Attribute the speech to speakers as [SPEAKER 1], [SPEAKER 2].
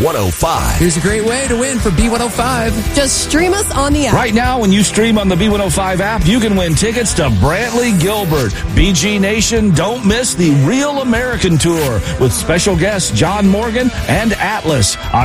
[SPEAKER 1] B105.
[SPEAKER 2] Here's a great way to win for B105.
[SPEAKER 3] Just stream us on the app.
[SPEAKER 4] Right now, when you stream on the B105 app, you can win tickets to Brantley Gilbert. BG Nation, don't miss the Real American Tour with special guests John Morgan and Atlas.